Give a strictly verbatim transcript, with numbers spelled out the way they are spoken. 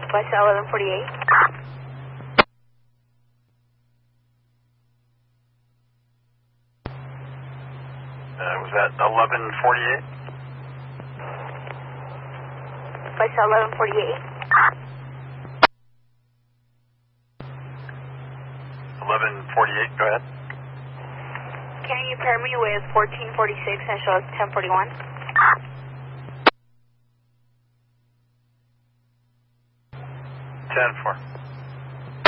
Flight eleven forty-eight. Uh, was that eleven forty-eight? Flight eleven forty-eight. eleven forty-eight, go ahead. Can you pair me with fourteen forty-six and show us ten forty-one? ten four.